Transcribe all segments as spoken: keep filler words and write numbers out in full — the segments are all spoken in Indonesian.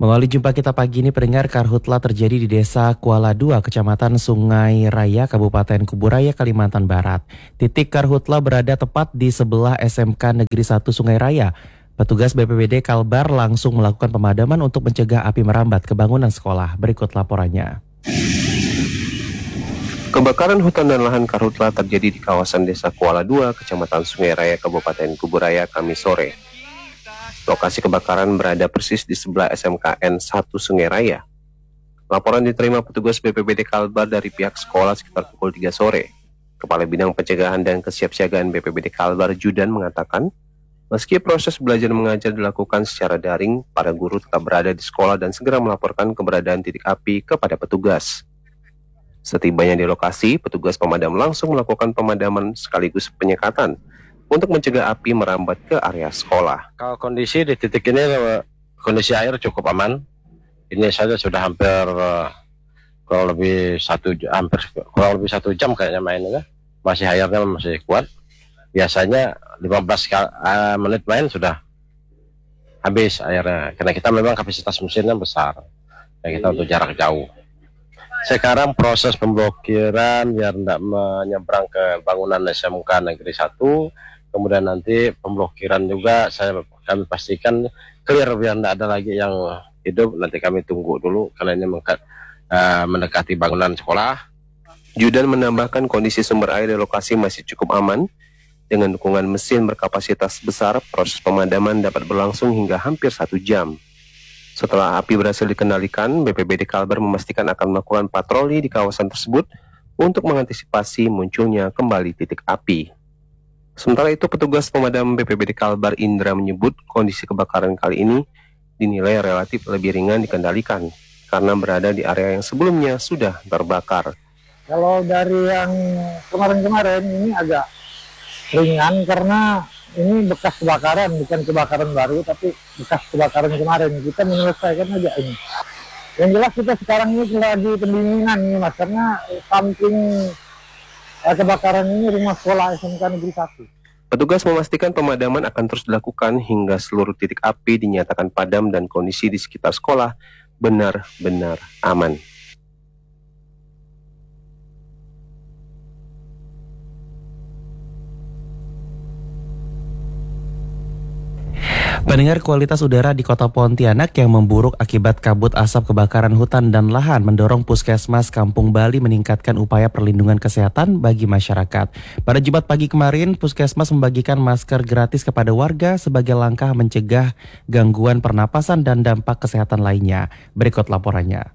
Mengawali jumpa kita pagi ini, pendengar, karhutla terjadi di Desa Kuala Dua, Kecamatan Sungai Raya, Kabupaten Kuburaya, Kalimantan Barat. Titik karhutla berada tepat di sebelah S M K Negeri satu Sungai Raya. Petugas B P B D Kalbar langsung melakukan pemadaman untuk mencegah api merambat ke bangunan sekolah. Berikut laporannya. Kebakaran hutan dan lahan karhutla terjadi di kawasan Desa Kuala Dua, Kecamatan Sungai Raya, Kabupaten Kuburaya, Kamis sore. Lokasi kebakaran berada persis di sebelah S M K N satu Sungai Raya. Laporan diterima petugas B P B D Kalbar dari pihak sekolah sekitar pukul tiga sore. Kepala Bidang Pencegahan dan Kesiapsiagaan B P B D Kalbar, Judan, mengatakan, meski proses belajar mengajar dilakukan secara daring, para guru tetap berada di sekolah dan segera melaporkan keberadaan titik api kepada petugas. Setibanya di lokasi, petugas pemadam langsung melakukan pemadaman sekaligus penyekatan untuk mencegah api merambat ke area sekolah. Kalau kondisi di titik ini, kondisi air cukup aman. Ini saja sudah hampir kurang lebih satu hampir kurang lebih satu jam kayaknya mainnya. Masih airnya masih kuat. Biasanya lima belas menit main sudah habis airnya. Karena kita memang kapasitas mesinnya besar. Dan kita untuk jarak jauh. Sekarang proses pemblokiran biar tidak menyeberang ke bangunan S M K Negeri satu. Kemudian nanti pemblokiran juga saya kami pastikan clear biar tidak ada lagi yang hidup. Nanti kami tunggu dulu karena ini mengkat, uh, mendekati bangunan sekolah. Judan menambahkan kondisi sumber air di lokasi masih cukup aman. Dengan dukungan mesin berkapasitas besar, proses pemadaman dapat berlangsung hingga hampir satu jam. Setelah api berhasil dikendalikan, B P B D Kalbar memastikan akan melakukan patroli di kawasan tersebut untuk mengantisipasi munculnya kembali titik api. Sementara itu, petugas pemadam B P B D Kalbar, Indra, menyebut kondisi kebakaran kali ini dinilai relatif lebih ringan dikendalikan karena berada di area yang sebelumnya sudah terbakar. Kalau dari yang kemarin-kemarin ini agak ringan karena ini bekas kebakaran, bukan kebakaran baru tapi bekas kebakaran kemarin. Kita menyelesaikan aja ini. Yang jelas kita sekarang ini lagi pendinginan nih mas, karena samping kebakaran ini rumah sekolah S M K Negeri satu. Petugas memastikan pemadaman akan terus dilakukan hingga seluruh titik api dinyatakan padam dan kondisi di sekitar sekolah benar-benar aman. Pendengar, kualitas udara di Kota Pontianak yang memburuk akibat kabut asap kebakaran hutan dan lahan mendorong Puskesmas Kampung Bali meningkatkan upaya perlindungan kesehatan bagi masyarakat. Pada Jumat pagi kemarin, Puskesmas membagikan masker gratis kepada warga sebagai langkah mencegah gangguan pernapasan dan dampak kesehatan lainnya. Berikut laporannya.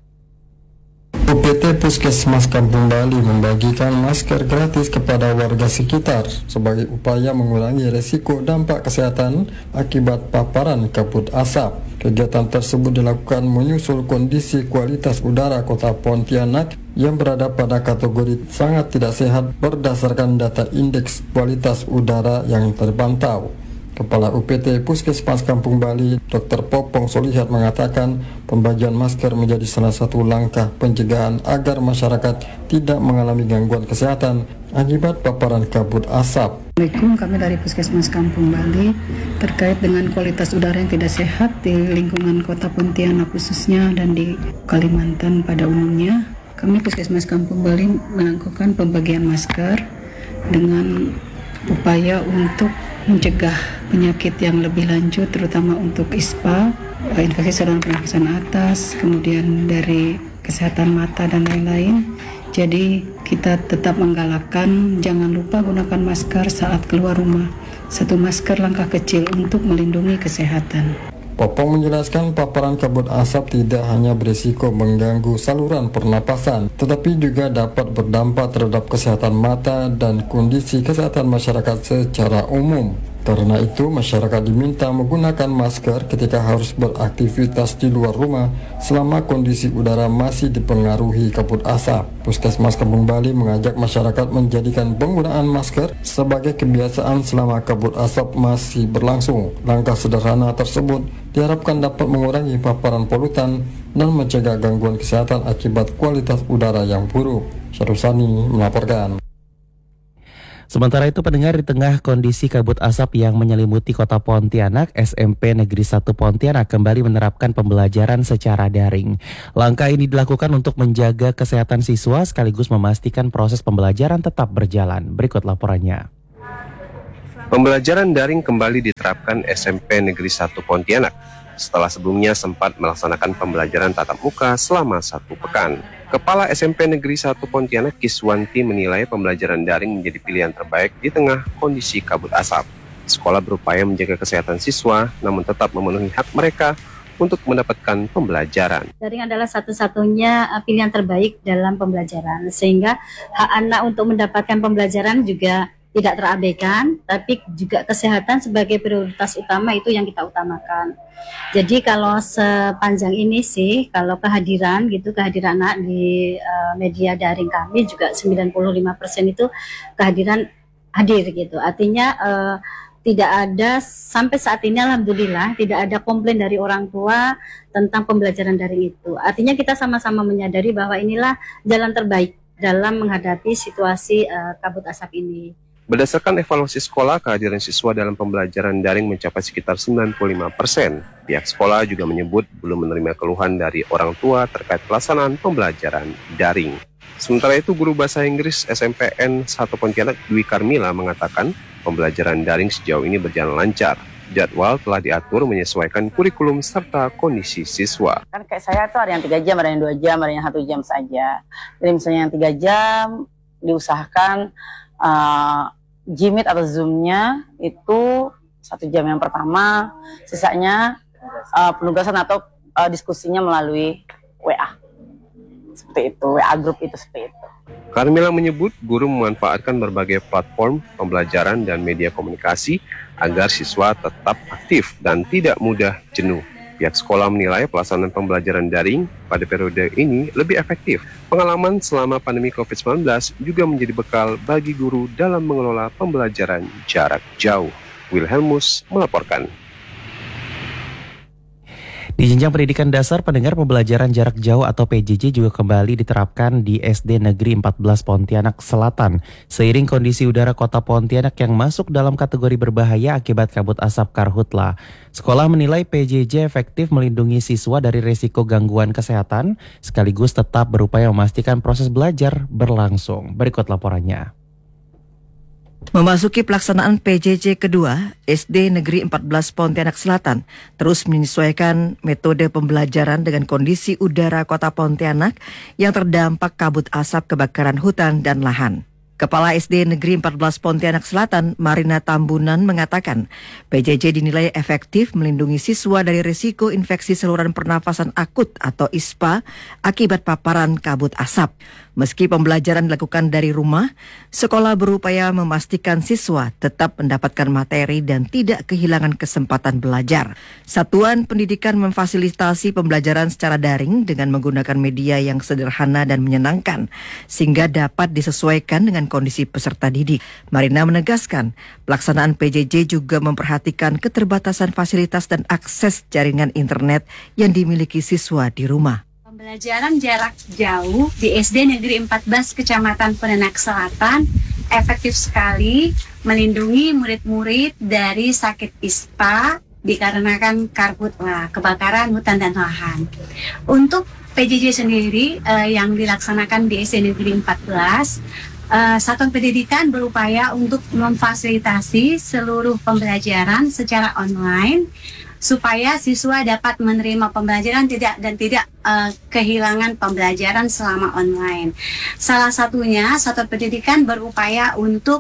U P T Puskesmas Kampung Bali membagikan masker gratis kepada warga sekitar sebagai upaya mengurangi resiko dampak kesehatan akibat paparan kabut asap. Kegiatan tersebut dilakukan menyusul kondisi kualitas udara Kota Pontianak yang berada pada kategori sangat tidak sehat berdasarkan data indeks kualitas udara yang terpantau. Kepala U P T Puskesmas Kampung Bali, Dokter Popong Solihat, mengatakan pembagian masker menjadi salah satu langkah pencegahan agar masyarakat tidak mengalami gangguan kesehatan akibat paparan kabut asap. Assalamualaikum, kami dari Puskesmas Kampung Bali terkait dengan kualitas udara yang tidak sehat di lingkungan Kota Pontianak khususnya dan di Kalimantan pada umumnya. Kami Puskesmas Kampung Bali melakukan pembagian masker dengan upaya untuk mencegah penyakit yang lebih lanjut, terutama untuk I S P A, infeksi saluran pernafasan atas, kemudian dari kesehatan mata dan lain-lain. Jadi kita tetap menggalakkan jangan lupa gunakan masker saat keluar rumah. Satu masker langkah kecil untuk melindungi kesehatan. Popong menjelaskan paparan kabut asap tidak hanya berisiko mengganggu saluran pernapasan, tetapi juga dapat berdampak terhadap kesehatan mata dan kondisi kesehatan masyarakat secara umum. Karena itu, masyarakat diminta menggunakan masker ketika harus beraktivitas di luar rumah selama kondisi udara masih dipengaruhi kabut asap. Puskesmas Kampung Bali mengajak masyarakat menjadikan penggunaan masker sebagai kebiasaan selama kabut asap masih berlangsung. Langkah sederhana tersebut diharapkan dapat mengurangi paparan polutan dan mencegah gangguan kesehatan akibat kualitas udara yang buruk. Syarusani melaporkan. Sementara itu pendengar, di tengah kondisi kabut asap yang menyelimuti kota Pontianak, S M P Negeri satu Pontianak kembali menerapkan pembelajaran secara daring. Langkah ini dilakukan untuk menjaga kesehatan siswa sekaligus memastikan proses pembelajaran tetap berjalan. Berikut laporannya. Pembelajaran daring kembali diterapkan S M P Negeri satu Pontianak setelah sebelumnya sempat melaksanakan pembelajaran tatap muka selama satu pekan. Kepala S M P Negeri satu Pontianak, Kiswanti, menilai pembelajaran daring menjadi pilihan terbaik di tengah kondisi kabut asap. Sekolah berupaya menjaga kesehatan siswa, namun tetap memenuhi hak mereka untuk mendapatkan pembelajaran. Daring adalah satu-satunya pilihan terbaik dalam pembelajaran, sehingga hak anak untuk mendapatkan pembelajaran juga tidak terabaikan, tapi juga kesehatan sebagai prioritas utama itu yang kita utamakan. Jadi kalau sepanjang ini sih, kalau kehadiran gitu, kehadiran anak di uh, media daring kami juga sembilan puluh lima persen itu kehadiran hadir gitu. Artinya uh, tidak ada, sampai saat ini alhamdulillah tidak ada komplain dari orang tua tentang pembelajaran daring itu. Artinya kita sama-sama menyadari bahwa inilah jalan terbaik dalam menghadapi situasi uh, kabut asap ini. Berdasarkan evaluasi sekolah, kehadiran siswa dalam pembelajaran daring mencapai sekitar sembilan puluh lima persen. Pihak sekolah juga menyebut belum menerima keluhan dari orang tua terkait pelaksanaan pembelajaran daring. Sementara itu, guru bahasa Inggris S M P N satu Pontianak, Dwi Karmila, mengatakan pembelajaran daring sejauh ini berjalan lancar. Jadwal telah diatur menyesuaikan kurikulum serta kondisi siswa. Kan kayak saya tuh ada yang tiga jam, ada yang dua jam, ada yang satu jam saja. Jadi misalnya yang tiga jam diusahakan uh, Jimit atau Zoom-nya itu satu jam yang pertama, sisanya uh, penugasan atau uh, diskusinya melalui W A. Seperti itu, W A group itu seperti itu. Karmila menyebut guru memanfaatkan berbagai platform pembelajaran dan media komunikasi agar siswa tetap aktif dan tidak mudah jenuh. Pihak sekolah menilai pelaksanaan pembelajaran daring pada periode ini lebih efektif. Pengalaman selama pandemi covid sembilan belas juga menjadi bekal bagi guru dalam mengelola pembelajaran jarak jauh. Wilhelmus melaporkan. Di jenjang pendidikan dasar, pendengar, pembelajaran jarak jauh atau P J J juga kembali diterapkan di S D Negeri empat belas Pontianak Selatan. Seiring kondisi udara kota Pontianak yang masuk dalam kategori berbahaya akibat kabut asap karhutla. Sekolah menilai P J J efektif melindungi siswa dari risiko gangguan kesehatan, sekaligus tetap berupaya memastikan proses belajar berlangsung. Berikut laporannya. Memasuki pelaksanaan P J J kedua, S D Negeri empat belas Pontianak Selatan terus menyesuaikan metode pembelajaran dengan kondisi udara kota Pontianak yang terdampak kabut asap kebakaran hutan dan lahan. Kepala S D Negeri empat belas Pontianak Selatan, Marina Tambunan, mengatakan P J J dinilai efektif melindungi siswa dari risiko infeksi saluran pernafasan akut atau I S P A akibat paparan kabut asap. Meski pembelajaran dilakukan dari rumah, sekolah berupaya memastikan siswa tetap mendapatkan materi dan tidak kehilangan kesempatan belajar. Satuan Pendidikan memfasilitasi pembelajaran secara daring dengan menggunakan media yang sederhana dan menyenangkan, sehingga dapat disesuaikan dengan kondisi peserta didik. Marina menegaskan, pelaksanaan P J J juga memperhatikan keterbatasan fasilitas dan akses jaringan internet yang dimiliki siswa di rumah. Pembelajaran jarak jauh di S D Negeri empat belas Kecamatan Pontianak Selatan efektif sekali melindungi murid-murid dari sakit I S P A dikarenakan karhutla, kebakaran hutan dan lahan. Untuk P J J sendiri eh, yang dilaksanakan di S D Negeri empat belas, Uh, Satuan Pendidikan berupaya untuk memfasilitasi seluruh pembelajaran secara online supaya siswa dapat menerima pembelajaran tidak dan tidak uh, kehilangan pembelajaran selama online. Salah satunya Satuan Pendidikan berupaya untuk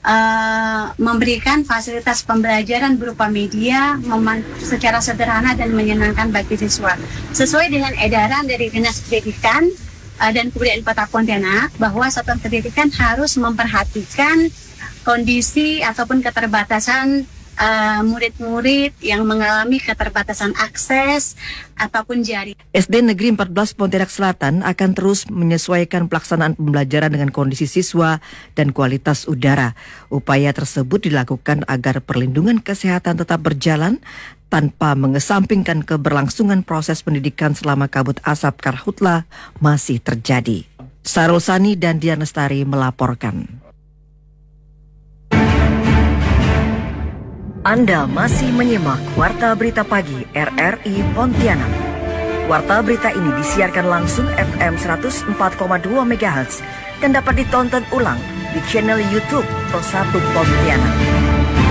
uh, memberikan fasilitas pembelajaran berupa media secara sederhana dan menyenangkan bagi siswa. Sesuai dengan edaran dari Dinas Pendidikan dan Kebudayaan Kota Pontianak bahwa Satuan Pendidikan harus memperhatikan kondisi ataupun keterbatasan uh, murid-murid yang mengalami keterbatasan akses ataupun jaring. S D Negeri empat belas Pontianak Selatan akan terus menyesuaikan pelaksanaan pembelajaran dengan kondisi siswa dan kualitas udara. Upaya tersebut dilakukan agar perlindungan kesehatan tetap berjalan tanpa mengesampingkan keberlangsungan proses pendidikan selama kabut asap karhutla masih terjadi. Sarul Sani dan Dian Lestari melaporkan. Anda masih menyimak Warta Berita Pagi R R I Pontianak. Warta berita ini disiarkan langsung F M seratus empat koma dua MHz dan dapat ditonton ulang di channel YouTube Pro satu Pontianak.